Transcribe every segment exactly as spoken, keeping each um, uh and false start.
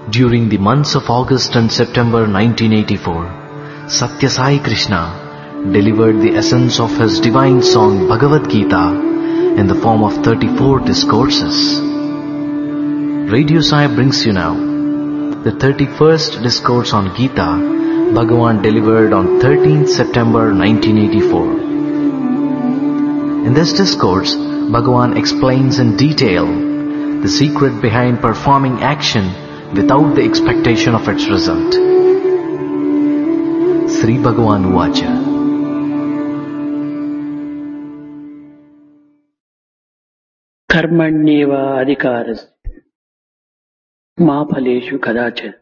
During the months of August and September nineteen eighty-four, Satya Sai Krishna delivered the essence of his divine song Bhagavad Gita in the form of thirty-four discourses. Radio Sai brings you now the thirty-first discourse on Gita Bhagavan delivered on thirteenth September nineteen eighty-four. In this discourse, Bhagavan explains in detail the secret behind performing action without the expectation of its result. Sri Bhagavan Uvacha. Karmanyeva adhikaras ma phaleshu kadachana.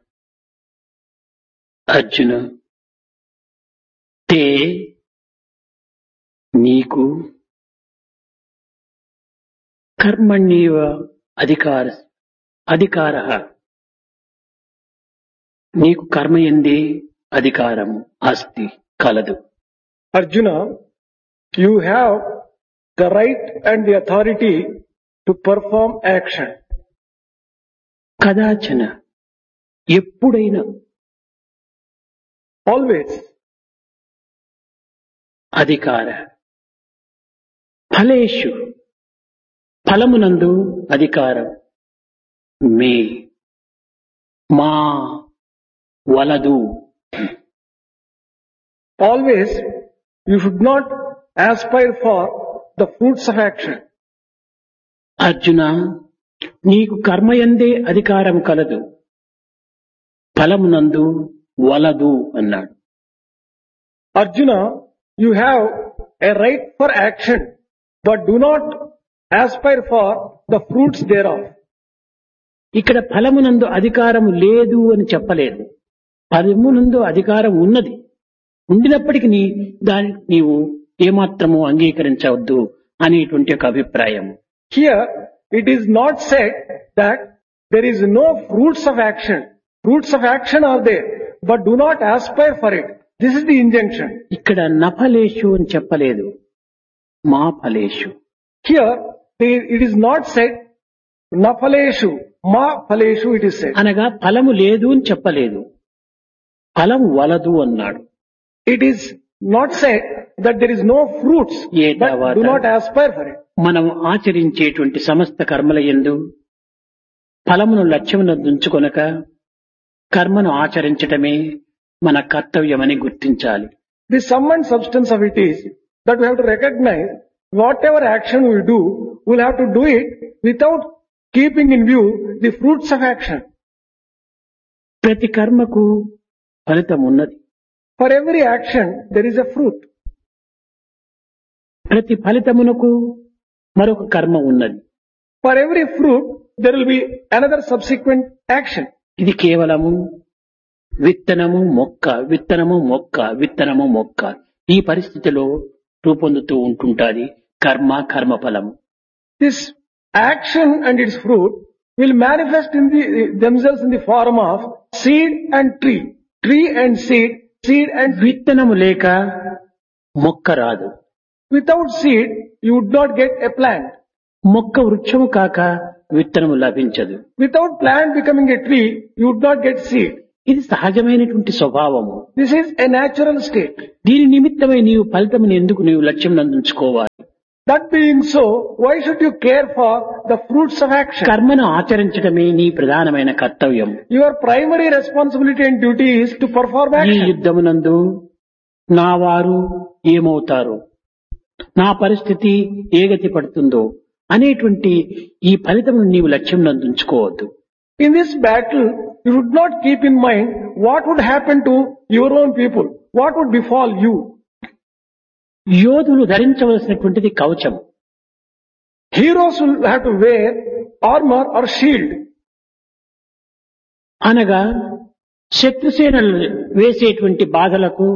Arjuna, te నీకు కర్మణ్యేవ అధికార అధికారః నీకు కర్మయందే అధికారము అస్తి కలదు. Arjuna, you have the right and the authority to perform action. కదాచన ఎప్పుడైనా Always. అధికార ఫలేషు ఫలమునందు అధికారం మే మా వలదు. Always, you should not aspire for the fruits of action. Arjuna, నీకు కర్మయందే అధికారం కలదు, ఫలమునందు వలదు అన్నాడు. Arjuna, you have a right for action, but do not aspire for the fruits thereof. ఇక్కడ ఫలమునందు అధికారము లేదు అని చెప్పలేదు. ఫలమునందు అధికారం ఉన్నది. ఉండినప్పటికీ నీ దాన్ని నీవు ఏమాత్రము అంగీకరించవద్దు అనేటువంటి ఒక అభిప్రాయం. Here, it is not said that there is no fruits of action. Fruits of action are there, but do not aspire for it. This is the injunction. ఇక్కడ నఫలేషు అని చెప్పలేదు, మా ఫలేషు. Here, it is not said nafaleshu, ma faleshu it is said. అనగా ఫలము లేదు అని చెప్పలేదు, ఫలం వలదు అన్నాడు. It is not said that there is no fruits, but do not aspire for it. మనం ఆచరించేటువంటి సమస్త కర్మల యందు ఫలమును లక్ష్యమునందు ఉంచుకొనక కర్మను ఆచరించటమే మన కర్తవ్యమని గుర్తించాలి. The sum and substance of it is that we have to recognize whatever action we do, we will have to do it without keeping in view the fruits of action. ప్రతి కర్మకు ఫలితం ఉన్నది. For every action, there is a fruit. ప్రతి ఫలితమునకు మరొక కర్మ ఉన్నది. For every fruit, there will be another subsequent action. ఇది కేవలము విత్తనము మొక్క, విత్తనము మొక్క, విత్తనము మొక్క, ఈ పరిస్థితిలో రూపొందుతూ ఉంటుంటాది కర్మ, కర్మ ఫలము. This action and its fruit will manifest in the, themselves in the form of seed and tree, tree and seed, seed and విత్తనము లేక మొక్క రాదు. Without seed, you would not get a plant. మొక్క వృక్షము కాక విత్తనము లభించదు. Without plant becoming a tree, you would not get seed. ఇది సహజమైనటువంటి స్వభావము. This is a natural state. దీని నిమిత్తమై నీవు ఫలితమును ఎందుకు నీవు లక్ష్యం నందుంచుకోవాలి? That being so, why should you care for the fruits of action? కర్మను ఆచరించడమే నీ ప్రధానమైన కర్తవ్యం. Your primary responsibility and duty is to perform ఈ action. యుద్ధమునందు నా వారు ఏమవుతారు, నా పరిస్థితి ఏ గతి పడుతుందో అనేటువంటి ఈ ఫలితమును నీవు లక్ష్యం నందుంచుకోవద్దు. In this battle, you should not keep in mind what would happen to your own people, what would befall you. యోధులు ధరించవలసినటువంటిది కవచం. Heroes will have to wear armor or shield. అనగా శత్రుసేనలు వేసేటువంటి బాధలకు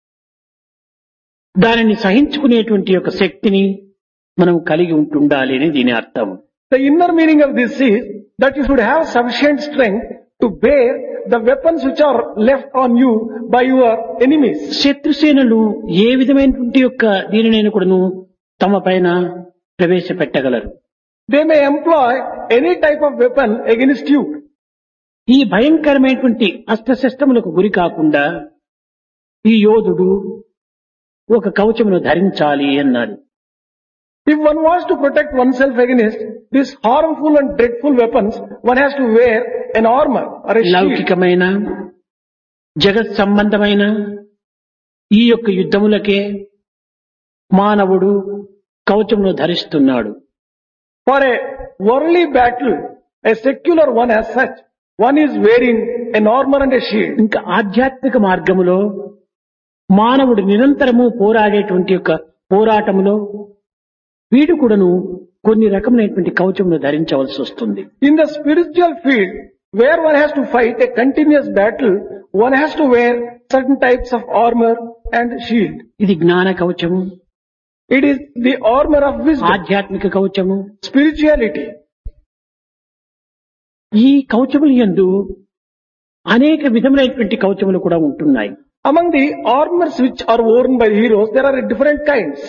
దానిని సహించుకునేటువంటి యొక్క శక్తిని మనం కలిగి ఉంటుండాలి అని దీని అర్థం. The inner meaning of this is that you should have sufficient strength to bear the weapons which are left on you by your enemies. శత్రుసేనలు ఏ విధమైనటువంటి యొక్క దీనినైనా కూడాను తమ పైన ప్రవేశపెట్టగలరు. They may employ any type of weapon against you. ఈ భయంకరమైనటువంటి అస్త్రశస్త్రములకు గురి కాకుండా ఈ యోధుడు ఒక కవచమును ధరించాలి అన్నారు. If one wants to protect oneself against these harmful and dreadful weapons, one has to wear an armor or a shield. లౌకికమైన జగత్ సంబంధమైన ఈ యొక్క యుద్ధములకే మానవుడు కవచమును ధరిస్తున్నాడు. For a worldly battle, a secular one as such, one is wearing an armor and a shield. ఇంకా ఆధ్యాత్మిక మార్గములో మానవుడు నిరంతరము పోరాడేటువంటి యొక్క పోరాటములో వీడు కూడాను కొన్ని రకమైనటువంటి కవచమును ధరించవలసి వస్తుంది. In the spiritual field, where one has to fight a continuous battle, one has to wear certain types of armor and shield. ఇది జ్ఞాన కవచము, It is the armor of wisdom, ఆధ్యాత్మిక కవచము. spirituality. ఈ కవచముల యందు అనేక విధములైనటువంటి కవచములు కూడా ఉంటున్నాయి. Among the armors which are worn by the heroes, there are different kinds.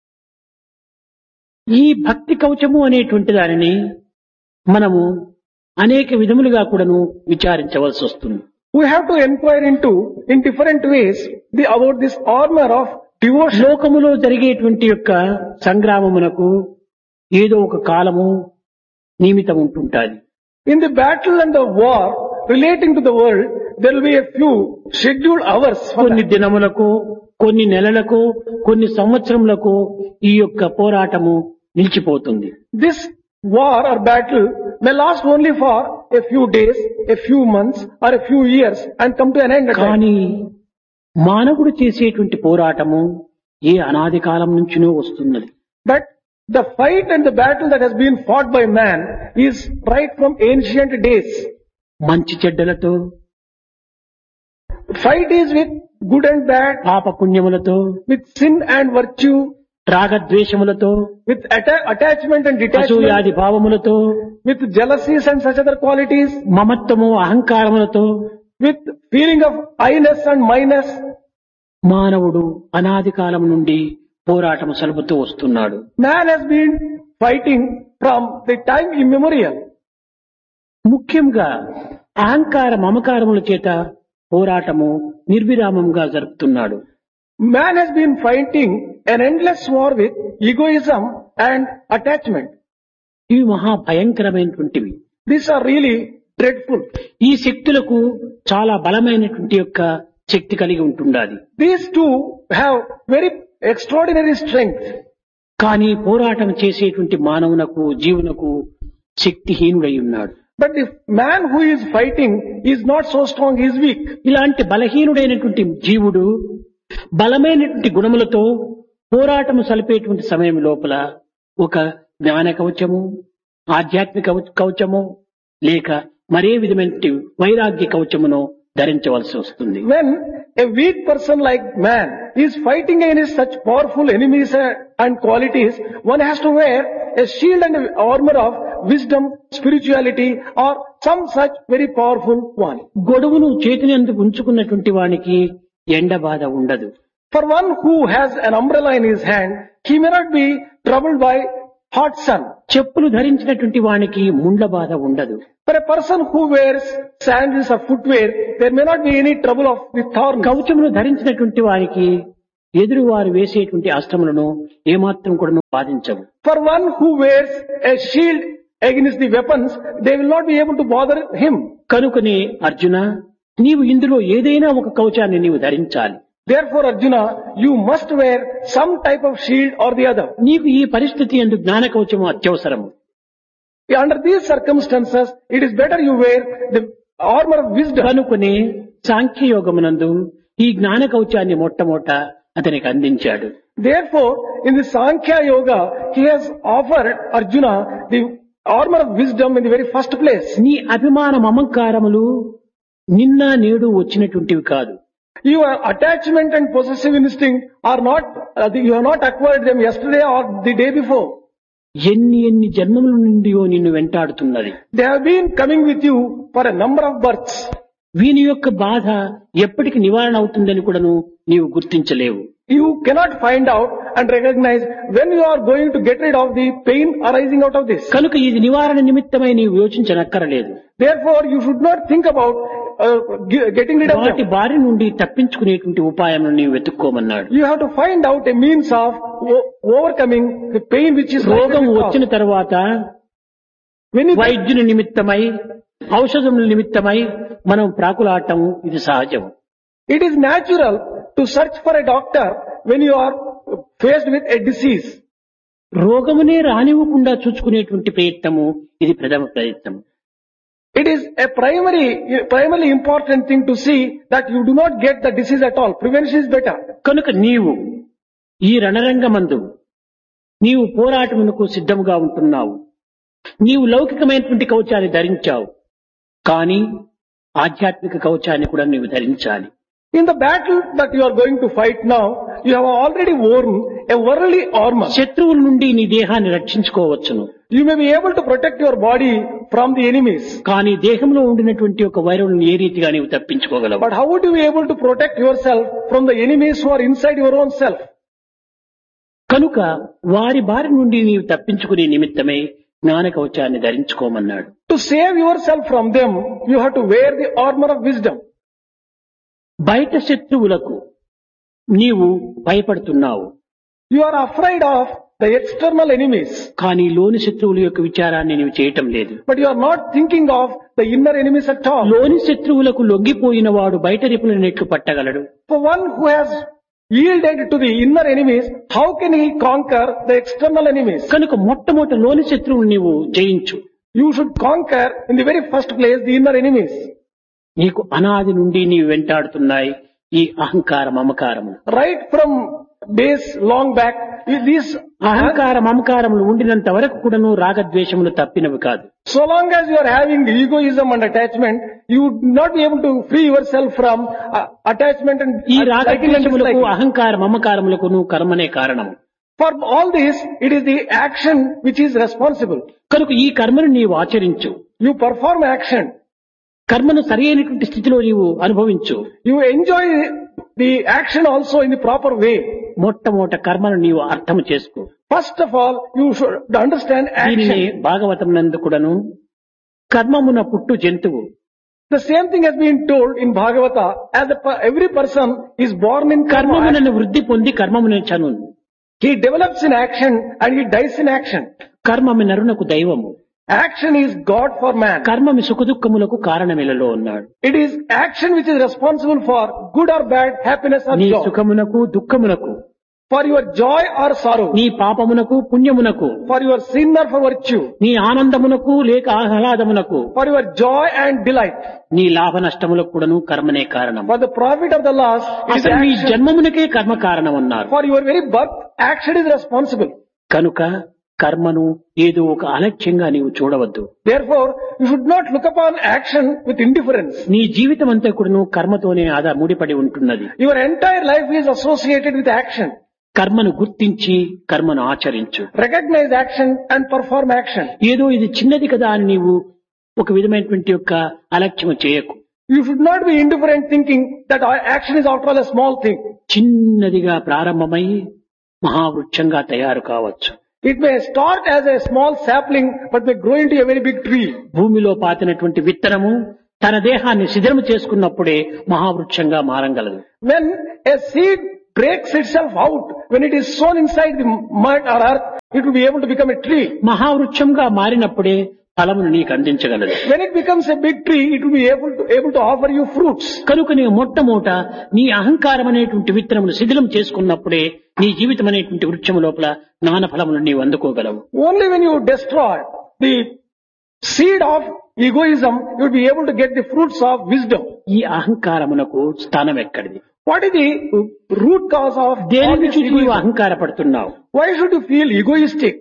ఈ భక్తి కవచము అనేటువంటి దానిని మనము అనేక విధములుగా కూడాను విచారించవలసి వస్తుంది. We have to inquire into, in different ways, the about this armor of devotion. లోకములో జరిగేటువంటి యొక్క సంగ్రామమునకు ఏదో ఒక కాలము నియమితం ఉంటుంటాది. In the battle and the war relating to the world, there will be a few scheduled hours for కొన్ని that. దినములకు, కొన్ని నెలలకు, కొన్ని సంవత్సరములకు ఈ యొక్క పోరాటము నిలిచిపోతుంది. This war or battle may last only for a few days, a few months or a few years and come to an end. at last. కానీ మానవుడు చేసేటువంటి పోరాటము ఏ అనాది కాలం నుంచినో వస్తున్నది. But the fight and the battle that has been fought by man is right from ancient days. మంచి చెడ్డలతో, Fight is with good and bad, పాప పుణ్యములతో, with sin and virtue, రాగద్వేషములతో, with atta- attachment and detachment, అసూయాది భావములతో, with jealousies and such other qualities, మమత్వము అహంకారములతో with feeling of I-ness and my-ness. మానవుడు అనాది కాలం నుండి పోరాటము సలుపుతూ వస్తున్నాడు. Man has been fighting from the time immemorial. ముఖ్యంగా అహంకార మమకారముల చేత పోరాటము నిర్విరామంగా జరుపుతున్నాడు. Man has been fighting an endless war with egoism and attachment. ఇవి మహా భయంకరమైనటువంటివి. These are really dreadful. ఈ శక్తులకు చాలా బలమైనటువంటి యొక్క శక్తి కలిగి ఉంటుండాలి. These two have very extraordinary strength. కానీ పోరాటం చేసేటువంటి మానవునకు జీవునకు శక్తిహీనుడై ఉన్నాడు. But the man who is fighting is not so strong, he is weak. ఇలాంటి బలహీనుడైనటువంటి జీవుడు బలమైనటువంటి గుణములతో పోరాటము సలిపేటువంటి సమయం లోపల ఒక జ్ఞాన కవచము, ఆధ్యాత్మిక కవచము లేక మరే విధమైనటువంటి వైరాగ్య కవచమును ధరించవలసి వస్తుంది. When a weak person like man is fighting against such powerful enemies and qualities, one has to wear a shield and armor of wisdom, spirituality or some such very powerful one. గొడుగును చేతిని అందుకు ఉంచుకున్నటువంటి వానికి ఎండ బాధ ఉండదు. For one who has an umbrella in his hand, he may not be troubled by hot sun. చెప్పులు ధరించినటువంటి వానికి ముండ్ల బాధ ఉండదు. For a person who wears sandals or footwear, there may not be any trouble of with thorns. కవచమును ధరించినటువంటి వారికి ఎదురువారు వేసేటువంటి అస్త్రములను ఏమాత్రం కూడా బాధించవు. For one who wears a shield against the weapons, they will not be able to bother him. కనుకనే అర్జున, నీవు ఇందులో ఏదైనా ఒక కవచాన్ని నీవు ధరించాలి. Therefore, Arjuna, you must wear some type of shield or the other. నీకు ఈ పరిస్థితి యందు జ్ఞాన కవచము అత్యవసరము. Under these circumstances, it is better you wear the armor of wisdom. కనుకనే సాంఖ్యయోగమునందు ఈ జ్ఞాన కవచాన్ని మొట్టమొదట అతనికి అందించాడు. Therefore, in the Sankhya Yoga, he has offered Arjuna the armor of wisdom in the very first place. నీ అభిమాన మమకారములు నిన్న నేడు వచ్చినటువంటివి కాదు. Your attachment and possessive instinct are not, uh, you have not acquired them yesterday or the day before. ఎన్ని ఎన్ని జన్మముల నుండియో నిన్ను వెంటాడుతున్నది. They have been coming with you for a number of births. వీని యొక్క బాధ ఎప్పటికి నివారణ అవుతుందని కూడాను నీవు గుర్తించలేవు. You cannot find out and recognize when you are going to get rid of the pain arising out of this. కనుక ఇది నివారణ నిమిత్తమై నీవు యోచించనక్కరలేదు. Therefore, you should not think about uh, ge- getting rid of వాటి them. బారి నుండి తప్పించుకునేటువంటి ఉపాయం నీవు వెతుక్కోమన్నాడు. You have to find out a means of o- overcoming the pain which is రోగం likely to వచ్చిన cause. తర్వాత When you వైద్యుని నిమిత్తమై ఔషధముల నిమిత్తమై మనం ప్రాకులాడటం ఇది సహజం. it is natural to search for a doctor when you are faced with a disease. రోగమునే రానివ్వకుండా చూసుకునేటువంటి ప్రయత్నము ఇది ప్రథమ ప్రయత్నం. It is a primary, primarily important thing to see that you do not get the disease at all. Prevention is better. కనుక నీవు ఈ రణరంగమందు నీవు పోరాటమునకు సిద్ధముగా ఉంటున్నావు. నీవు లౌకికమైనటువంటి కవచాన్ని ధరించావు, కానీ ఆధ్యాత్మిక కవచాన్ని కూడా నీవు ధరించాలి. In the battle that you are going to fight now, you have already worn a worldly armor. శత్రువుల నుండి నీ దేహాన్ని రక్షించుకోవచ్చును, You may be able to protect your body from the enemies. కానీ దేహంలో ఉండినటువంటి ఒక వైరస్ను ఏ రీతిగా నీవు తప్పించుకోగలవు? But how would you be able to protect yourself from the enemies who are inside your own self? కనుక వారి బారి నుండి నీవు తప్పించుకునే నిమిత్తమే జ్ఞాన కవచాన్ని ధరించుకోమన్నాడు. To save yourself from them, you have to wear the armor of wisdom. బయట శత్రువులకు నీవు భయపడుతున్నావు, You are afraid of the external enemies, కానీ లోని శత్రువుల యొక్క విచారాన్ని నీవు చేయటం లేదు. but you are not thinking of the inner enemies at all. లోని శత్రువులకు లొంగిపోయిన వాడు బయట రిపుల నెట్లు పట్టగలడు. For one who has yielded to the inner enemies, how can he conquer the external enemies? కనుక మొట్టమొదటి లోని శత్రువులు నీవు జయించు. You should conquer in the very first place the inner enemies. నీకు అనాది నుండి నీవు వెంటాడుతున్నాయి ఈ అహంకార మమకారము. Right from days long back, these అహంకార మమకారములు ఉండినంత వరకు కూడాను రాగద్వేషములు తప్పినవి కాదు. so long as you are having egoism and attachment, you would not be able to free yourself from uh, attachment and ఈ liking and రాగద్వేషములకు disliking. అహంకార మమకారములకు కర్మనే కారణము. For all this, it is the action which is responsible. కనుక ఈ కర్మను నీవు ఆచరించు. You perform action. కర్మను సరి అయినటువంటి స్థితిలో నీవు అనుభవించు. You enjoy the action also in the proper way. మొట్టమొదట కర్మను నీవు అర్థం చేసుకో. First of all, you should understand దీనిని action. భాగవతం నందు కూడాను కర్మమున పుట్టు జంతువు, The same thing has been told in Bhagavata, as a, per- every person is born in karma. కర్మమునను వృద్ధి పొంది కర్మమున చను. He develops in action and he dies in action. కర్మమి నరునకు దైవము, Action is God for man. కర్మమి సుఖదుఖములకు కారణమిలలో ఉన్నాడు. It is action which is responsible for good or bad, happiness or నీ joy. సుఖమునకు దుఃఖమునకు, For your joy or sorrow. నీ పాపమునకు పుణ్యమునకు, For your sin or for virtue. నీ ఆనందమునకు లేక ఆహ్లాదమునకు, For your joy and delight. నీ లాభ నష్టములకు కూడాను కర్మనే కారణం. For the profit of the loss, it is అసలు నీ action. జన్మమునకే కర్మ కారణం అన్నారు. For your very birth, action is responsible. కనుక కర్మను ఏదో ఒక అలక్ష్యంగా నీవు చూడవద్దు. Therefore, you should not look upon action with indifference. నీ జీవితం అంతా కూడాను కర్మతోనే ఆదా ముడిపడి ఉంటున్నది. Your entire life is associated with action. కర్మను గుర్తించి కర్మను ఆచరించు. Recognize action and perform action. ఏదో ఇది చిన్నది కదా అని నీవు ఒక విధమైనటువంటి యొక్క అలక్ష్యం చేయకు. You should not be indifferent thinking that action is after all a small thing. చిన్నదిగా ప్రారంభమై మహావృక్షంగా తయారు కావచ్చు. It may start as a small sapling but may grow into a very big tree. భూమిలో పాతినటువంటి విత్తనము తన దేహాన్ని శిథిలము చేసుకున్నప్పుడే మహావృక్షంగా మారగలదు. When a seed breaks itself out, when it is sown inside the mud or earth, it will be able to become a tree. మహావృక్షంగా మారినప్పుడే ఫలమును నీకు అందించగలదు. When it becomes a big tree, it will be able to able to offer you fruits. కనుక నీ మొట్టమొదట నీ అహంకారం అనేటువంటి విత్తనమును శిథిలం చేసుకున్నప్పుడే నీ జీవితం అనేటువంటి వృక్షము లోపల జ్ఞాన ఫలమును నీవు అందుకోగలవు. Only when you destroy the seed of egoism, you will be able to get the fruits of wisdom. ఈ అహంకారమునకు స్థానం ఎక్కడిది? What is the root cause of all దేనిని this చూసి నీవు egoism? అహంకారపడుతున్నావు? Why should you feel egoistic?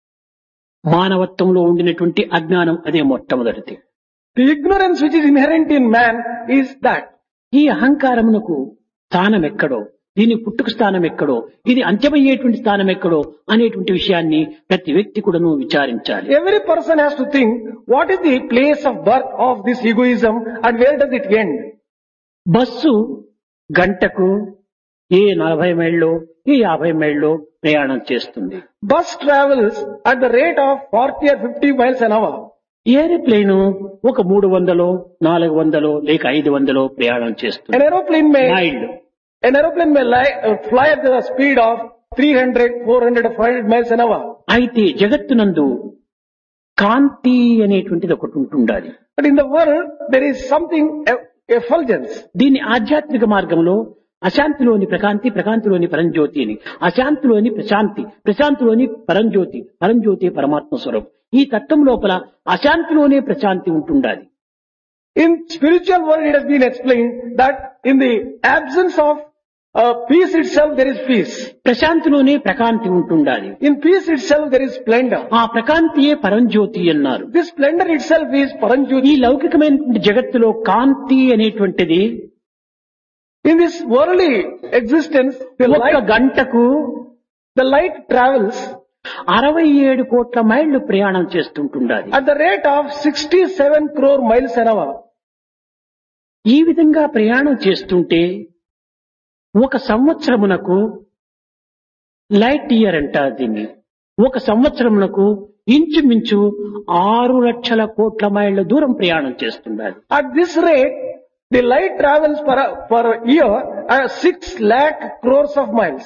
మానవత్వంలో ఉండినటువంటి అజ్ఞానం అదే మొట్టమొదటిది. The ignorance which is inherent in man is that. ఈ అహంకారమునకు స్థానం ఎక్కడో దీని పుట్టుక స్థానం ఎక్కడో, ఇది అంత్యమయ్యేటువంటి స్థానం ఎక్కడో అనేటువంటి విషయాన్ని ప్రతి వ్యక్తి కూడాను విచారించాలి. Every person has to think what is the place of birth of this egoism and where does it end. Bus గంటకు ఏ నలభై మైళ్ళు ఏ యాభై మైళ్ళు ప్రయాణం చేస్తుంది. Bus travels at the rate of forty or fifty miles an hour. Aeroplane ఒక మూడు వందలో నాలుగు వందలో లేక ఐదు వందలో ప్రయాణం చేస్తుంది. An aeroplane may మైళ్ళు an aeroplane may lie, uh, fly at the speed of three hundred, four hundred, or five hundred miles an hour. అయితే జగత్తునందు కాంతి అనేటువంటిది ఒకటి ఉంటుండాలి. But in the world there is something eff- effulgence. దీన్ని ఆధ్యాత్మిక మార్గంలో అశాంతిలోని ప్రకాంతి, ప్రకాంతిలోని పరంజ్యోతి అని, అశాంతిలోని ప్రశాంతి, ప్రశాంతిలోని పరంజ్యోతి, పరంజ్యోతి పరమాత్మ స్వరూపం. ఈ తత్వం లోపల అశాంతిలోనే ప్రశాంతి ఉంటుండాలి. In spiritual world it has been explained that in the absence of uh, peace itself there is peace. ప్రశాంతిలోనే ప్రకాంతి ఉంటుండాలి. In peace itself there is splendor. ఆ ప్రకాంతియే పరంజ్యోతి అన్నారు. This splendor itself is ఈ Paranjyoti. లౌకికమైనటువంటి జగత్తులో కాంతి అనేటువంటిది In this worldly existence, the ఒక్క light, గంటకు the light travels అరవై ఏడు కోట్ల మైళ్ళు ప్రయాణం చేస్తుంటుండాలి. at the rate of sixty-seven crore miles an hour. ఈ విధంగా ప్రయాణం చేస్తుంటే ఒక సంవత్సరమునకు లైట్ ఇయర్ అంటారు దీన్ని. ఒక సంవత్సరమునకు ఇంచుమించు ఆరు లక్షల కోట్ల మైళ్ళ దూరం ప్రయాణం చేస్తుండాలి. At this rate, the light travels per, per year at six lakh crores of miles.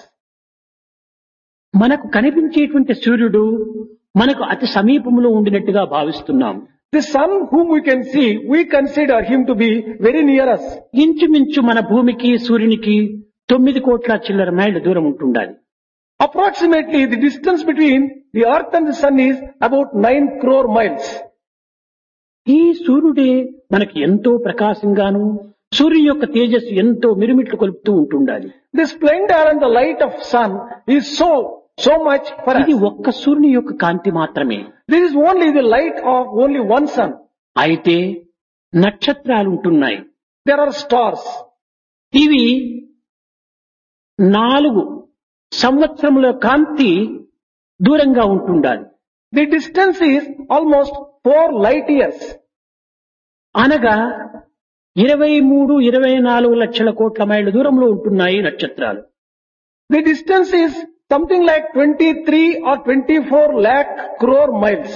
మనకు కనిపించేటువంటి సూర్యుడు మనకు అతి సమీపంలో ఉండినట్టుగా భావిస్తున్నాం. The sun whom we can see, we consider him to be very near us. ఇంచుమించు మన భూమికి సూర్యునికి తొమ్మిది కోట్ల చిల్లర మైళ్ళ దూరం ఉంటుండాలి. Approximately the distance between the earth and the sun is about nine crore miles. ఈ సూర్యుడే మనకి ఎంతో ప్రకాశంగాను, సూర్యుని యొక్క తేజస్సు ఎంతో మిరుమిట్లు కొలుపుతూ ఉంటుండాలి. The splendor and the light of sun is so, so much for ఇది us. ఒక్క సూర్యుని యొక్క కాంతి మాత్రమే. This is only the light of only one sun. అయితే నక్షత్రాలు ఉంటున్నాయి. There are stars. ఇవి నాలుగు సంవత్సరముల కాంతి దూరంగా ఉంటుండాలి. The distance is almost four light years. అనగా ఇరవై మూడు ఇరవై నాలుగు లక్షల కోట్ల మైళ్ళ దూరంలో ఉంటున్నాయి నక్షత్రాలు. The distance is something like twenty-three or twenty-four lakh crore miles.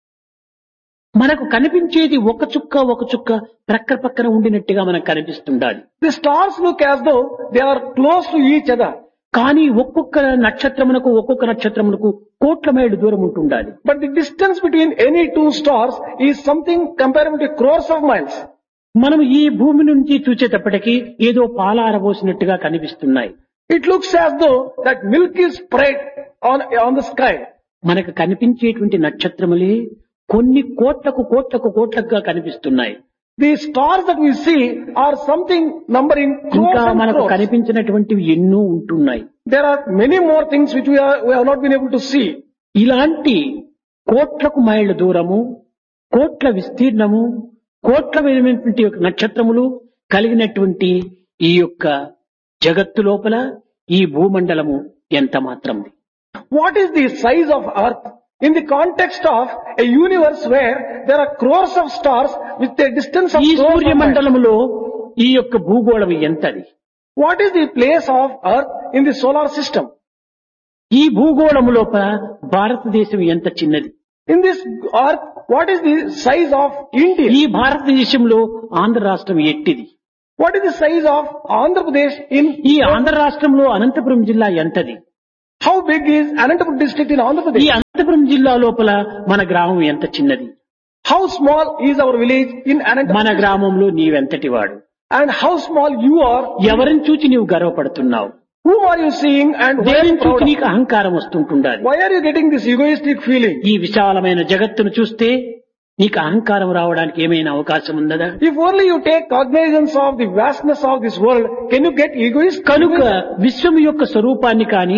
మనకు కనిపించేది ఒక చుక్క ఒక చుక్క ప్రక్క పక్కన ఉండినట్టుగా మనకు కనిపిస్తుండాలి. The stars look as though they are close to each other. కానీ ఒక్కొక్క నక్షత్రమునకు ఒక్కొక్క నక్షత్రమునకు కోట్ల మైళ్ళు దూరం ఉంటుండాలి. But the distance between any two stars is something comparable to crores of miles. మనం ఈ భూమి నుంచి చూచేటప్పటికీ ఏదో పాలారబోసినట్టుగా కనిపిస్తున్నాయి. It looks as though that milk is spread on, on the sky. మనకు కనిపించేటువంటి నక్షత్రములే కొన్ని కోట్లకు కోట్లకు కోట్లకుగా కనిపిస్తున్నాయి. The stars that we see are something numbering crores ఇంకా and మనకు crores. కనిపించినటువంటివి ఎన్నో ఉంటున్నాయి. There are many more things which we, are, we have not been able to see. ఇలాంటి కోట్లకు మైళ్ళ దూరము, కోట్ల విస్తీర్ణము, కోట్లమైనటువంటి యొక్క నక్షత్రములు కలిగినటువంటి ఈ యొక్క జగత్తు లోపల ఈ భూమండలము ఎంత మాత్రం. What is the size of earth in the context of a universe where there are crores of stars with a distance of ఈ crores of miles? సూర్యమండలములో ఈ యొక్క భూగోళం ఎంతది? What is the place of earth in the solar system? ఈ భూగోళము లోపల భారతదేశం ఎంత చిన్నది? In this earth, what is the size of India? ఈ భారతదేశంలో ఆంధ్ర రాష్ట్రం ఎట్టిది? What is the size of Andhra Pradesh in? ఈ ఆంధ్ర రాష్ట్రంలో అనంతపురం జిల్లా ఎంతది? How big is Anantapur district in Andhra ఈ Pradesh? అనంతపురం జిల్లా లోపల మన గ్రామం ఎంత చిన్నది? How small is our village in Anantapur? మన గ్రామంలో నీవెంతటి వాడు? And how small you are? ఎవరిని చూచి నీవు గర్వపడుతున్నావు? Whom are you seeing and why are దేనిని you proud చూచి of? నీకు అహంకారం వస్తుంటుండాలి. Why are you getting this egoistic feeling? ఈ విశాలమైన జగత్తును చూస్తే నీకు అహంకారం రావడానికి ఏమైనా అవకాశం ఉన్నదా? If only you take cognizance of the vastness of this world, can you get egoist? కనుక విశ్వం యొక్క స్వరూపాన్ని కాని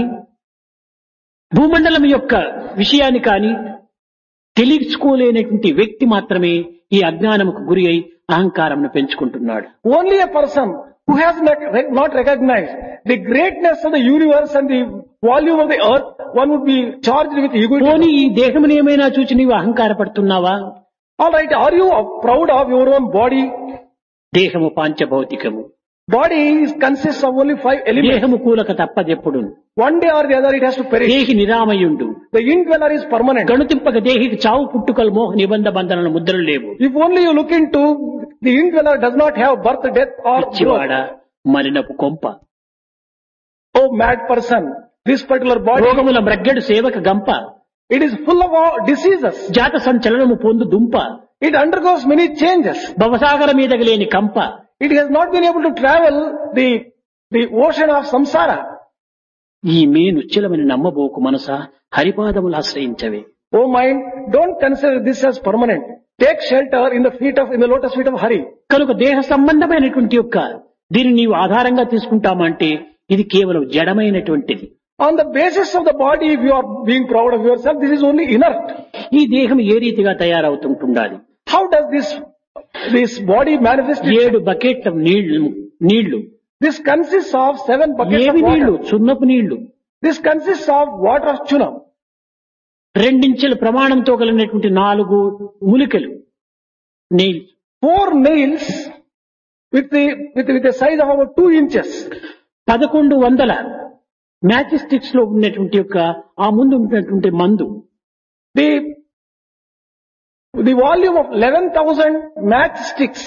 భూమండలం యొక్క విషయాన్ని కాని తెలుసుకోలేనటువంటి వ్యక్తి మాత్రమే ఈ అజ్ఞానముకు గురి అయి అహంకారంను పెంచుకుంటున్నాడు. Only a person who has not not recognized the greatness of the universe and the volume of the earth, one would be charged with egotism. పోనీ ఈ దేహమును ఏమైనా చూచి నీవు అహంకారపడుతున్నావా? Alright, are you proud of your own body? దేహము పాంచభౌతికము. Body is, consists of only five elements. దేహము కూలక తప్పదెప్పుడు. One day or the other it has to perish. దేహి నిరామయుండు. The indweller is permanent. గణుతింపక దేహికి చావు పుట్టుకలు మోహ నిబంధ బంధనల ముద్రలు లేవు. If only you look into, the indweller does not have birth, death or పిచ్చివాడ growth. మరినపు కొంప. Oh mad person, this particular body, రోగముల మ్రగ్గెడు సేవక గంప. it is full of all diseases. జాత సంచలనము పొందు దుంప. It undergoes many changes. భవసాగర మీదకి లేని కంప. It has not been able to travel the, the ocean of samsara. ఈ మే నుచ్చలమని నమ్మబోకు మనసా, హరిపాదములు ఆశ్రయించవే. Oh mind, don't consider this as permanent. Take shelter in the feet of, in the lotus feet of Hari. కనుక దేహ సంబంధమైనటువంటి యొక్క దీన్ని నీవు ఆధారంగా తీసుకుంటామంటే ఇది కేవలం జడమైనటువంటిది. On the basis of the body, if you are being proud of yourself, this is only inert. ఈ దేహం ఏ రీతిగా తయారవుతుంటుండాలి? How does this, this body manifest itself? ఏడు బకెట్ల నీళ్లు నీళ్లు This consists of seven buckets ఏవి of నీళ్లు? water. సున్నపు నీళ్లు. This consists of water of chunam. రెండించెల ప్రమాణంతో కలిగినటువంటి నాలుగు మూలికలు నీళ్లు. Four nails with the, with, with a size of about two inches. పదకొండు వందల మ్యాజిస్టిక్స్ లో ఉన్నటువంటి యొక్క ఆ ముందు ఉన్నటువంటి మందు. The, the volume of eleven thousand matchsticks.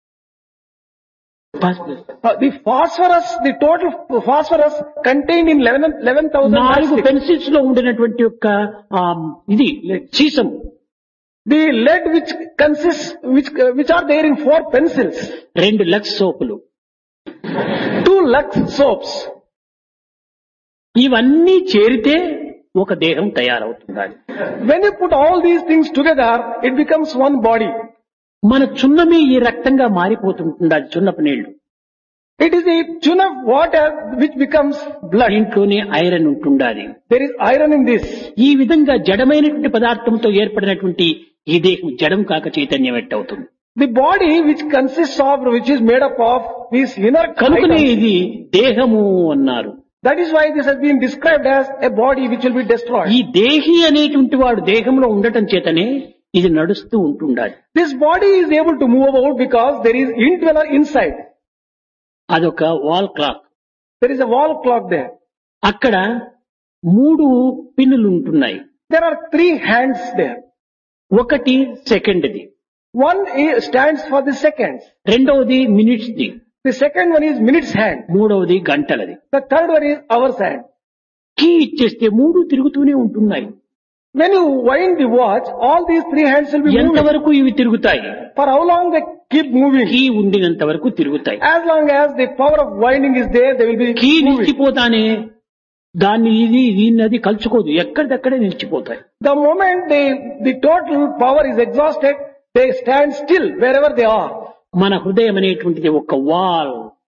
Uh, the phosphorus, the total phosphorus contained in eleven thousand నాలుగు matchsticks. పెన్సిల్స్ లో ఉండినటువంటి యొక్క ఆ, ఇది sesame. The lead which consists, which, uh, which are there in four pencils. రెండు Lux సోపులు. Two Lux soaps. ఇవన్నీ చేరితే ఒక దేహం తయారవుతుంది. When you put all these things together, it becomes one body. మన చున్నమి ఈ రక్తంగా మారిపోతుంటుంది. అది చున్నపు నీళ్లు. It is the tune of water which becomes blood. దీంట్లోనే ఐరన్ ఉంటుండాలి. There is iron in this. ఈ విధంగా జడమైనటువంటి పదార్థంతో ఏర్పడినటువంటి ఈ దేహం జడం కాక చైతన్యం ఎట్టవుతుంది. The body which consists of, which is made up of these inner కనుకనే items. ఇది దేహము అన్నారు. That is why this has been described as a body which will be destroyed. ఈ దేహి అనేటువంటి వాడు దేహంలో ఉండటం చేతనే ఇది నడుస్తూ ఉంటుండాలి. This body is able to move about because there is indweller inside. అదొక wall clock. There is a wall clock there. అక్కడ మూడు పిన్నులు ఉంటున్నాయి. There are three hands there. ఒకటి సెకండ్ది, One is, stands for the seconds. రెండవది minutes the, The second one is minutes hand. మూడవది గంటలది. The third one is hours hand. Key ఇచ్చేస్తే మూడు తిరుగుతూనే ఉంటున్నాయి. When you wind the watch, all these three hands will be moving. ఎంతవరకు ఇవి తిరుగుతాయి? For how long they keep moving? Key ఉండినంత వరకు తిరుగుతాయి. As long as the power of winding is there, they will be key moving. నిలిచిపోతానే దాన్ని ఇది దీన్నది కలుచుకోదు, ఎక్కడిదక్కడే నిలిచిపోతాయి. The moment they, the total power is exhausted, they stand still wherever they are. మన హృదయం అనేటువంటిది ఒక wall.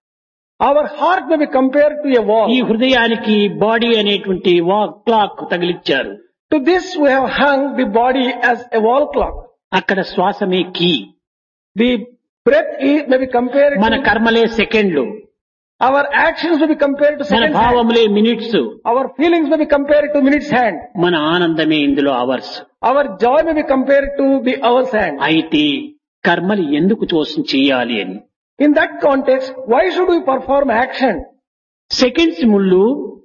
Our heart may be compared to a wall. ఈ హృదయానికి body అనేటువంటి wall clock తగిలిచ్చారు. To this we have hung the body as a wall clock. అక్కడ శ్వాసమే key. The breath is, may be compared మన to, కర్మలే సెకండ్లు, our actions may be compared to మన seconds hand. భావములే minutes, Our feelings may be compared to minutes hand. మన ఆనందమే ఇందులో hours. Our joy may be compared to the hours hand. అయితే కర్మలు ఎందుకు కోసం చేయాలి అని. In that context, why should we perform action? Seconds ముళ్ళు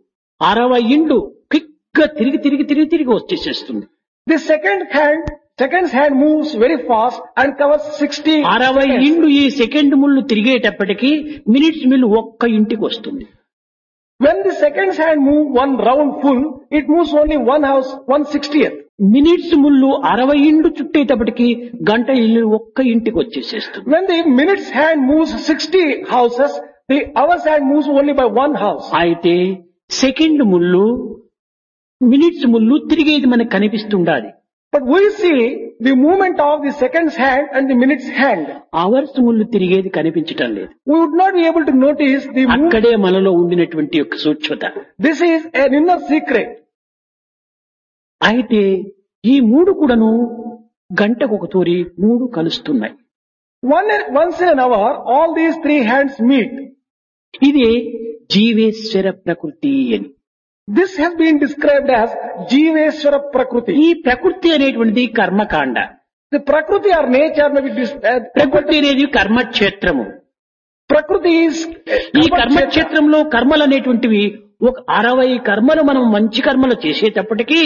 అరవై ఇండ్లు క్విక్ గా తిరిగి తిరిగి తిరిగి తిరిగి వచ్చేసేస్తుంది. The second hand, second's hand moves very fast and covers sixty అరవై seconds. ఇండ్లు ఈ సెకండ్ ముళ్ళు తిరిగేటప్పటికి మినిట్స్ మిల్లు ఒక్క ఇంటికి వస్తుంది. When the second's hand move one round full, it moves only one house, one sixtieth. Minutes ముళ్ళు అరవై ఇండ్లు చుట్టేటప్పటికి గంట ఇల్లు ఒక్క ఇంటికి వచ్చేసేస్తుంది. When the minute's hand moves sixty houses, the hour's hand moves only by one house. అయితే second ముళ్ళు minutes ముళ్ళు తిరిగేది మనకు కనిపిస్తుండాలి. But we see the movement of the second's hand and the minute's hand. Hours ముళ్ళు తిరిగేది కనిపించటం లేదు. We would not be able to notice the movement. అక్కడే మనలో ఉండినటువంటి యొక్క సూక్ష్మత. This is an inner secret. అయితే ఈ మూడు కూడాను గంటకు ఒక తూరి మూడు కలుస్తున్నాయి. One, once in an hour, all these three hands meet. ఇది జీవేశ్వర ప్రకృతి అని. This has been described as Jiveswara Prakriti. ఈ ప్రకృతి అనేటువంటిది కర్మకాండ. The Prakriti or nature may be dis- uh, ప్రకృతి అనేది కర్మక్షేత్రము. Prakriti is ఈ కర్మక్షేత్రంలో కర్మలు అనేటువంటివి ఒక అరవై కర్మలు మనం మంచి కర్మలు చేసేటప్పటికీ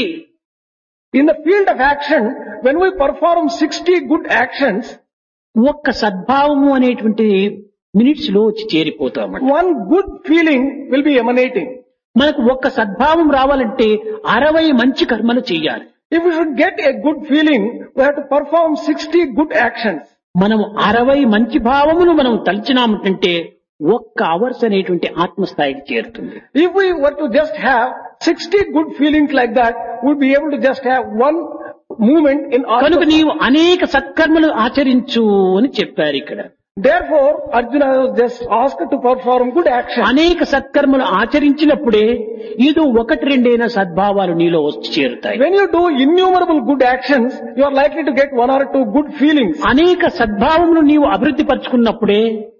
in the field of action. When we perform sixty good actions, ఒక్క సద్భావము అనేటువంటి మినిట్స్ లో వచ్చి చేరిపోతాం. one good feeling will be emanating. మనకు ఒక్క సద్భావం రావాలంటే అరవై మంచి కర్మలు చేయాలి. If we should get a good feeling, we have to perform sixty good actions. మనం అరవై మంచి భావములు మనం తలిచినామంటే ఒక్క అవర్స్ అనేటువంటి ఆత్మస్థాయికి చేరుతుంది. If we were to just have sixty good feelings like that, we'd be able to just have one movement in our. కనుక నీవు అనేక సత్కర్మలు ఆచరించు అని చెప్పారు ఇక్కడ. Therefore, Arjuna was just asked to perform good actions. అనేక సత్కర్మలు ఆచరించినప్పుడే ఏదో ఒకటి రెండైన సద్భావాలు నీలో వచ్చి చేరుతాయి. When you do innumerable good actions, you are likely to get one or two good feelings. అనేక సద్భావములు నీవు అభివృద్ధి పరుచుకున్నప్పుడే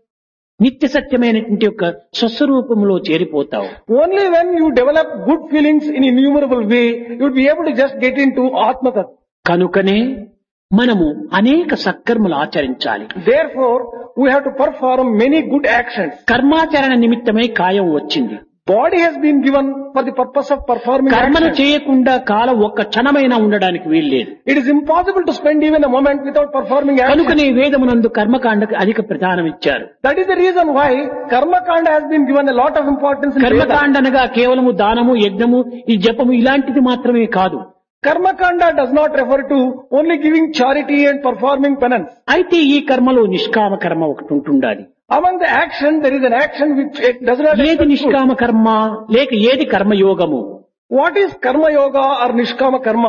నిత్య సత్యమైనటువంటి యొక్క స్వస్వరూపంలో చేరిపోతావు. Only when you develop good feelings in innumerable way, you will be able to just get into Atma. కనుకనే మనము అనేక సత్కర్మలు ఆచరించాలి. Therefore, we have to perform many good actions. కర్మాచరణ నిమిత్తమై కాయం వచ్చింది. Body has been given for the purpose of performing కర్మలు actions. చేయకుండా కాలం ఒక్క క్షణమైనా ఉండడానికి వీల్లేదు. It is impossible to spend even a moment without performing actions. కనుకనే వేదమునందు కర్మకాండకు అధిక ప్రధానం ఇచ్చారు. That is the reason why Karma Kanda has been given a lot of importance in Vedas. కర్మకాండ అనగా కేవలము దానము, యజ్ఞము, ఈ జపము ఇలాంటిది మాత్రమే కాదు. Karma Kanda does not refer to only giving charity and performing penance. అయితే ఈ కర్మలో నిష్కామ కర్మ ఒకటి ఉంటుండాలి. Among the action, there is an action which it does not ఏది expect food. నిష్కామ కర్మ లేక ఏది కర్మయోగము? What is Karma Yoga or Nishkama Karma?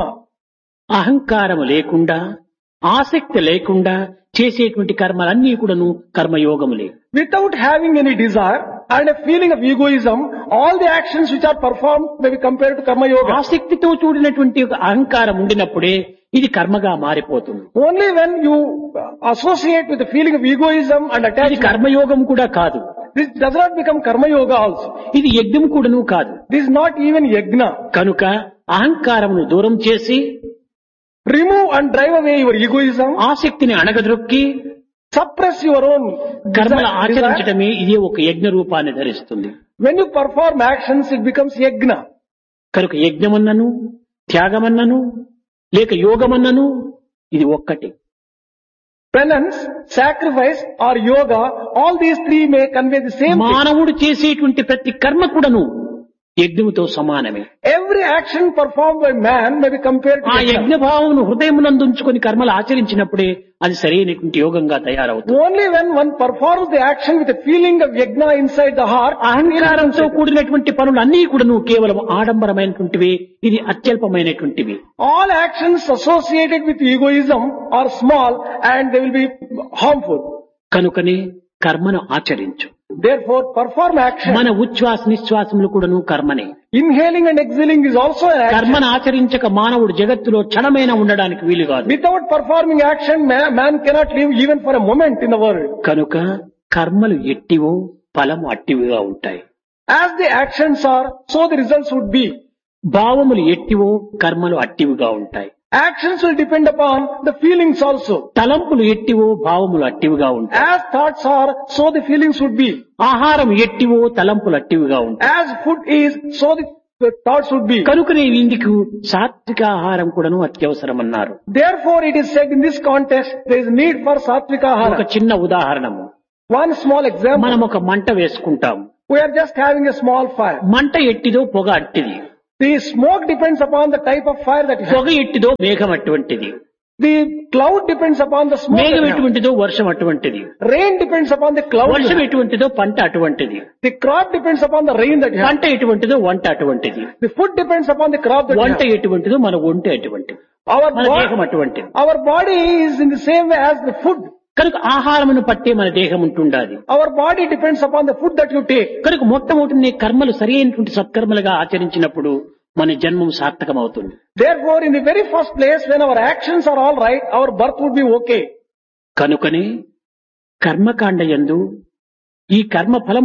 అహంకారము లేకుండా ఆసక్తి లేకుండా చేసేటువంటి కర్మలన్నీ కూడాను కర్మయోగములే. Without having any desire and a feeling of egoism, all the actions which are performed may be compared to Karma Yoga. ఆసక్తితో చూడినటువంటి ఒక అహంకారం ఉండినప్పుడే ఇది కర్మగా మారిపోతుంది. Only when you associate with the feeling of egoism and ఇది attachment, కర్మయోగం కూడా కాదు. this does not become Karma Yoga also. ఇది యజ్ఞం కూడాను కాదు. This is not even Yajna. కనుక అహంకారమును దూరం చేసి Remove and drive away your egoism. ఆసక్తిని అణగద్రొక్కి Suppress your own కర్మలు desire. ఆచరించడమే ఇదే ఒక యజ్ఞ రూపాన్ని ధరిస్తుంది. When you perform actions, it becomes Yajna. కనుక యజ్ఞమన్నను త్యాగమన్నను లేక యోగమన్నను ఇది ఒక్కటి. Penance, sacrifice or yoga, all these three may convey the same thing. మానవుడు చేసేటువంటి ప్రతి కర్మ కూడాను యజ్ఞముతో సమానమే. Every action performed by man may be compared to ఆ Yajna. యజ్ఞ భావమును హృదయమునందుంచుకొని కర్మలు ఆచరించినప్పుడే అది సరైనటువంటి యోగంగా తయారవుతుంది. Only when one performs the action with a feeling of Yajna inside the heart, అహంకారంతో కూడినటువంటి పనులు అన్నీ కూడాను కేవలం ఆడంబరమైనటువంటివి, ఇది అత్యల్పమైనటువంటివి. all actions associated with egoism are small and they will be harmful. కనుకనే కర్మను ఆచరించు. Therefore, perform action. మన ఉచ్ఛ్వాస నిశ్వాసములు కూడాను కర్మనే. Inhaling and exhaling is also an action. కర్మను ఆచరించక మానవుడు జగత్తులో క్షణమైనా ఉండడానికి వీలు కాదు. Without performing action, man, man cannot live even for a moment in the world. కనుక కర్మలు ఎట్టివో ఫలము అట్టివిగా ఉంటాయి. As the actions are, so the results would be. భావములు ఎట్టివో కర్మలు అట్టివిగా ఉంటాయి. Actions will depend upon the feelings also. తలంపులు ఎట్టివో భావములు అట్టివిగా ఉంటాయి. As thoughts are, so the feelings would be. ఆహారం ఎట్టివో తలంపులు అట్టివిగా ఉంటాయి. As food is, so the, the thoughts would be. కనుకనే ఇందుకు సాత్విక ఆహారం కూడాను అత్యవసరం అన్నారు. Therefore, it is said in this context, there is need for satvika ఒక ahara. చిన్న ఉదాహరణము. One small example. మనం ఒక మంట వేసుకుంటాం. We are just having a small fire. మంట ఎట్టిదో పొగ అట్టిది. The smoke depends upon the type of fire that you పొగ have. ఎట్టిదో మేఘం అటువంటిది. The cloud depends upon the smoke. మేఘం that you have. ఎటువంటిదో వర్షం అటువంటిది. Rain depends upon the cloud. వర్షం ఎటువంటిదో పంట అటువంటిది. The crop depends upon the rain that you have. పంట ఎటువంటిదో వంట అటువంటిది. The food depends upon the crop that you వంట have. ఎటువంటిదో మన ఒంటి అటువంటిది. Our, మన దేహం bo- అటువంటిది. our body is in the same way as the food. కనుక ఆహారమును పట్టే మన దేహం ఉంటుండాలి. Our body depends upon the food that you take. కనుక మొట్టమొదటి నీ కర్మలు సరి అయినటువంటి సత్కర్మలుగా ఆచరించినప్పుడు మన జన్మం సార్థకమవుతుంది. Therefore, in the very first place, when our actions are all right, our birth would be okay. కనుకనే కర్మకాండ యందు ఈ కర్మ ఫలమును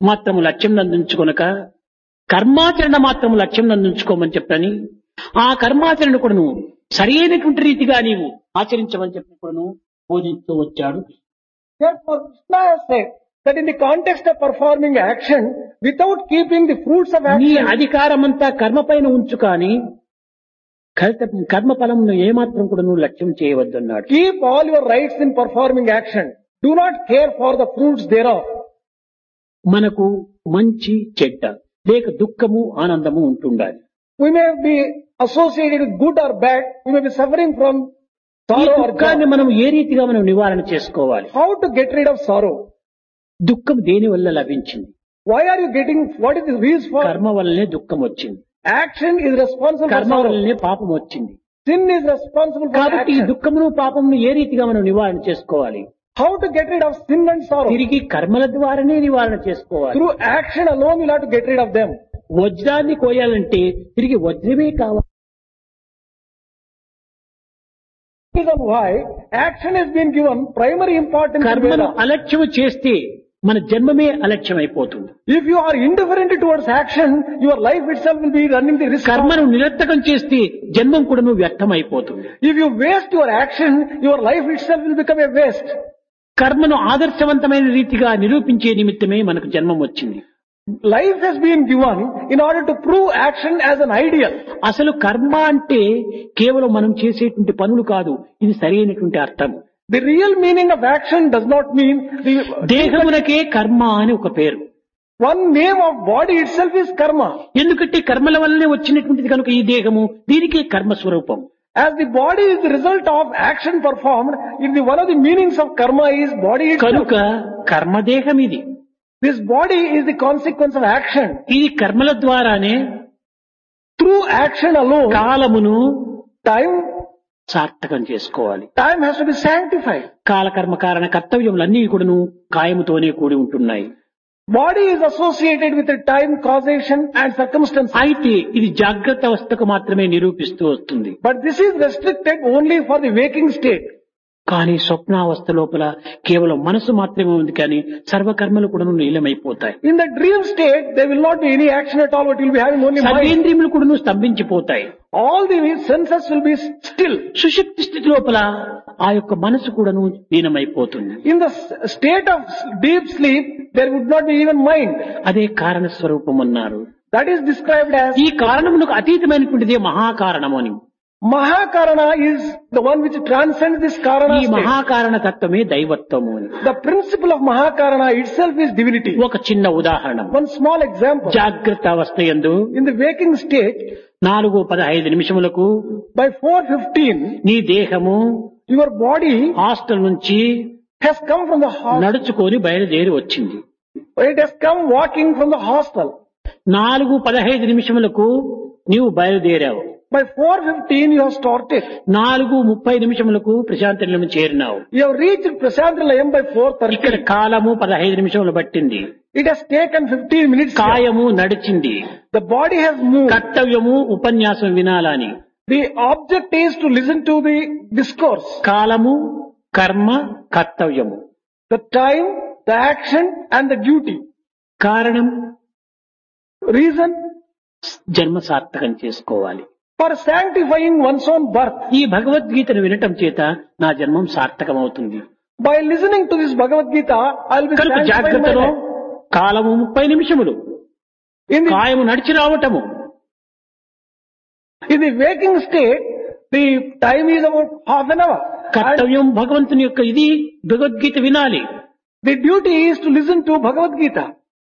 మాత్రము లక్ష్యం నందించుకొనక కర్మాచరణ మాత్రము లక్ష్యం నందించుకోమని చెప్పని ఆ కర్మాచరణ కూడా నువ్వు సరైనటువంటి రీతిగా నీవు ఆచరించమని చెప్పి కూడాను బోధిస్తూ వచ్చాడు. Therefore, Krishna has said that in the context of performing action, without keeping the fruits of నీ action, అధికారమంతా కర్మ పైన ఉంచు కానీ కర్మ ఫలమును ఏమాత్రం కూడా నువ్వు లక్ష్యం చేయవద్దు అన్నాడు. keep all your rights in performing action. Do not care for the fruits thereof. మనకు మంచి చెడ్డ లేక దుఃఖము ఆనందము ఉంటుండాలి. We may be associated with good or bad. We may be suffering from ఈ sorrow or దుఃఖాన్ని joy. మనం ఏ రీతిగా మనం నివారణ చేసుకోవాలి? How to get rid of sorrow? దుఃఖం దేని వల్ల లభించింది? Why are you getting, what is the reason for? కర్మ వల్లనే దుఃఖం వచ్చింది. Action is responsible for కర్మ sorrow. వల్లనే పాపం వచ్చింది. Sin is responsible for కాబట్టి ఈ action. దుఃఖమును పాపమును ఏ రీతిగా మనం నివారణ చేసుకోవాలి? How to get rid of sin and sorrow? తిరిగి కర్మల ద్వారానే నివారణ చేసుకోవాలి. Through action alone you'll have to get rid of them. వజ్రాన్ని కోయాలంటే తిరిగి వజ్రమే కావాలి. Reason why action has been given primary importance in కర్మను Veda. అలక్ష్యం చేస్తే మన జన్మమే అలక్ష్యం అయిపోతుంది. If you are indifferent towards action, your life itself will be running the risk. of- కర్మను నిరర్థకం చేస్తే జన్మం కూడా నువ్వు వ్యర్థం అయిపోతుంది. If you waste your action, your life itself will become a waste. కర్మను ఆదర్శవంతమైన రీతిగా నిరూపించే నిమిత్తమే మనకు జన్మం వచ్చింది. Life has been given in order to prove action as an ideal. అసలు కర్మ అంటే కేవలం మనం చేసేటువంటి పనులు కాదు, ఇది సరైనటువంటి అర్థం. The real meaning of action does not mean the దేహమునకే కర్మ అని ఒక పేరు. one name of body itself is karma. ఎందుకంటే కర్మల వల్లనే వచ్చినటువంటిది కనుక ఈ దేహము దీనికి కర్మ స్వరూపం. As the body is the result of action performed, in the one of the meanings of karma is body itself. కనుక కర్మదేహం ఇది. This body is the consequence of action. ఇది కర్మల ద్వారానే Through action alone, కాలమును time సార్థకం చేసుకోవాలి. time has to be sanctified. కాలకర్మ కారణ కర్తవ్యములన్నీ కూడాను కాయముతోనే కూడి ఉంటున్నాయి. Body is associated with the time, causation and circumstances. అయితే ఇది జాగ్రత్త అవస్థకు మాత్రమే నిరూపిస్తూ వస్తుంది. But this is restricted only for the waking state. కానీ స్వప్నావస్థ లోపల కేవలం మనసు మాత్రమే ఉంది కానీ సర్వకర్మలు కూడా నీలమైపోతాయి. In the dream state, there will not be any action at all, but you will be having only mind. సర్వేంద్రియములు కూడా స్తంభించిపోతాయి. All the senses will be still. సుషుప్తి స్థితి లోపల ఆ యొక్క మనసు కూడాను లీనమైపోతుంది. In the s- state of deep sleep, there would not be even mind. అదే కారణ స్వరూపం అన్నారు. That is described as ఈ కారణమునకు అతీతమైనటువంటిదే మహాకారణము అని. Mahakarana is the one which transcends this Karana ఈ state. మహాకారణ తత్వమే దైవత్వము అని. The principle of Mahakarana itself is divinity. ఒక చిన్న ఉదాహరణ. One small example. జాగ్రత్త అవస్థ యందు In the waking state, నాలుగు పదహైదు నిమిషములకు by four fifteen, నీ దేహము your body హాస్టల్ నుంచి has come from the hospital. నడుచుకొని బయలుదేరి వచ్చింది. It has come walking from the hostel. నాలుగు పదహైదు నిమిషములకు నీవు బయలుదేరావు. By four fifteen, you have started. నాలుగు ముప్పై నిమిషములకు ప్రశాంత నిలయం చేరినావు. You have reached Prasantralayam by four ఇక్కడ thirty. కాలము పదహైదు నిమిషములు పట్టింది. It has taken fifteen minutes. కాయము నడిచింది. The body has moved. కర్తవ్యము ఉపన్యాసం వినాలని. The object is to listen to the discourse. కాలము కర్మ కర్తవ్యము. The time, the action and the duty. కారణం Reason జన్మ సార్థకం చేసుకోవాలి. for sanctifying one's own birth. ఈ భగవద్గీతను వినటం చేత నా జన్మం సార్థకం అవుతుంది. By listening to this Bhagavad Gita, I'll be కనుక sanctifying my జాగ్రత్తలో life. కాలము ముప్పై నిమిషములు In the, కాయము నడిచి రావటము. in the waking state, the time is about half an hour. And కర్తవ్యం భగవంతుని యొక్క ఇది భగవద్గీత వినాలి. the duty is to listen to Bhagavad Gita.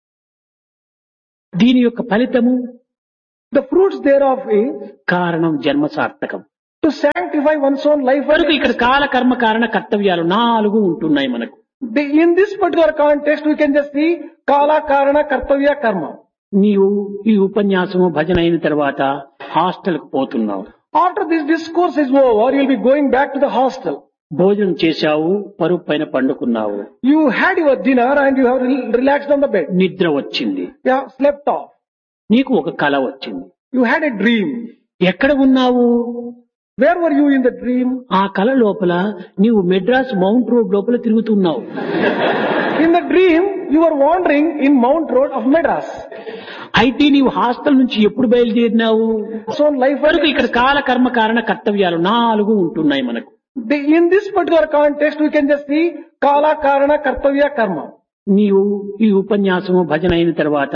దీని యొక్క ఫలితము The fruits thereof is కారణం జన్మ సార్థకం. to sanctify one's own life. కనుక ఇక్కడ కాల కర్మ కారణ కర్తవ్యాలు నాలుగు ఉంటున్నాయి మనకు. The, in this particular context, we can just see Kala, Karana, Kartavya, Karma. నీవు ఈ ఉపన్యాసము భజన అయిన తర్వాత హాస్టల్ కు పోతున్నావు. After this discourse is over, you'll be going back to the hostel. భోజనం చేశావు, పరుపు పైన పండుకున్నావు. You had your dinner and you have re- relaxed on the bed. నిద్ర వచ్చింది. You have slept off. నీకు ఒక కల వచ్చింది. You had a dream. ఎక్కడ ఉన్నావు? Where were you in the dream? ఆ కల లోపల నీవు మెడ్రాస్ మౌంట్ రోడ్ లోపల తిరుగుతున్నావు. In the dream, you are wandering in Mount Road of Madras. అయితే నీవు హాస్టల్ నుంచి ఎప్పుడు బయలుదేరినావు? So life కనుక ఇక్కడ కాల కర్మ కారణ కర్తవ్యాలు నాలుగు ఉంటున్నాయి మనకు. The- in this particular context, we can just see Kala, Karana, Kartavya, Karma. నీవు ఈ ఉపన్యాసము భజన అయిన తర్వాత